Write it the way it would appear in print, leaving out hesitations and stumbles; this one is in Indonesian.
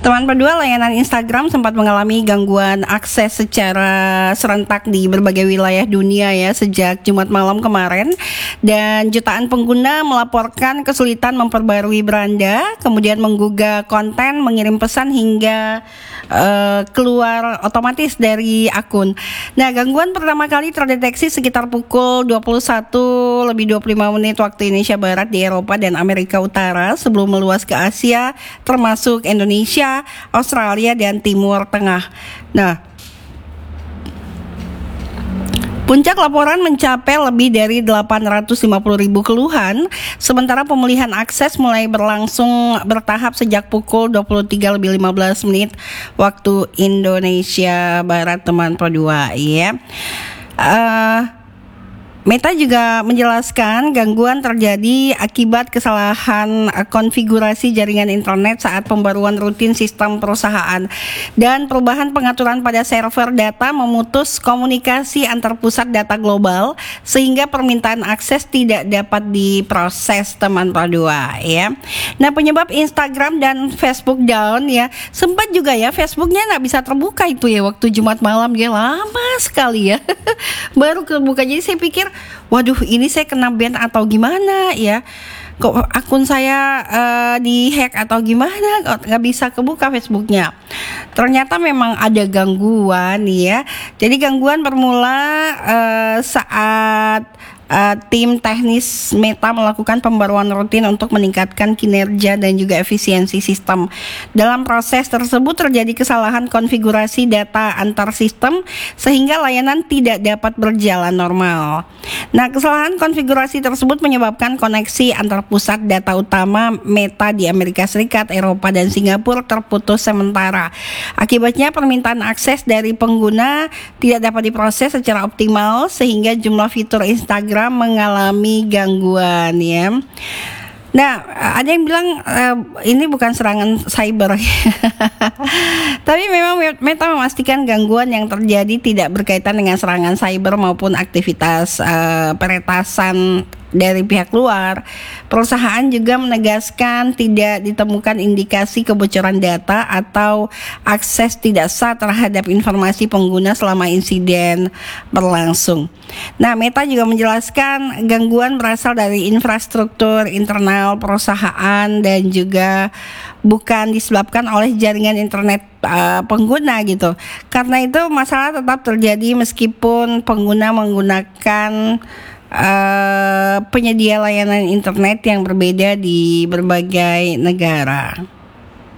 Teman Berdua, layanan Instagram sempat mengalami gangguan akses secara serentak di berbagai wilayah dunia ya sejak Jumat malam kemarin, dan jutaan pengguna melaporkan kesulitan memperbarui beranda, kemudian menggugah konten, mengirim pesan hingga keluar otomatis dari akun. Nah, gangguan pertama kali terdeteksi sekitar pukul 21:25 waktu Indonesia Barat di Eropa dan Amerika Utara sebelum meluas ke Asia termasuk Indonesia, Australia, dan Timur Tengah. Nah, puncak laporan mencapai lebih dari 850.000 keluhan, sementara pemulihan akses mulai berlangsung bertahap sejak pukul 23:15 waktu Indonesia Barat, teman Pro2 ya. Meta juga menjelaskan gangguan terjadi akibat kesalahan konfigurasi jaringan internet saat pembaruan rutin sistem perusahaan dan perubahan pengaturan pada server data memutus komunikasi antar pusat data global sehingga permintaan akses tidak dapat diproses, teman Pro2 ya. Nah, penyebab Instagram dan Facebook down ya, sempat juga ya Facebooknya nggak bisa terbuka itu ya waktu Jumat malam, ya lama sekali ya baru kebuka. Jadi saya pikir, waduh, ini saya kena ban atau gimana ya, kok akun saya dihack atau gimana kok nggak bisa kebuka Facebooknya. Ternyata memang ada gangguan ya. Jadi gangguan bermula saat tim teknis Meta melakukan pembaruan rutin untuk meningkatkan kinerja dan juga efisiensi sistem. Dalam proses tersebut terjadi kesalahan konfigurasi data antar sistem sehingga layanan tidak dapat berjalan normal. Nah, kesalahan konfigurasi tersebut menyebabkan koneksi antar pusat data utama Meta di Amerika Serikat, Eropa, dan Singapura terputus sementara. Akibatnya permintaan akses dari pengguna tidak dapat diproses secara optimal sehingga jumlah fitur Instagram mengalami gangguan ya. Nah, ada yang bilang ini bukan serangan cyber tapi memang Meta memastikan gangguan yang terjadi tidak berkaitan dengan serangan cyber maupun aktivitas peretasan dari pihak luar. Perusahaan juga menegaskan tidak ditemukan indikasi kebocoran data atau akses tidak sah terhadap informasi pengguna selama insiden berlangsung. Nah, Meta juga menjelaskan gangguan berasal dari infrastruktur internal perusahaan dan juga bukan disebabkan oleh jaringan internet pengguna gitu. Karena itu masalah tetap terjadi meskipun pengguna menggunakan penyedia layanan internet yang berbeda di berbagai negara.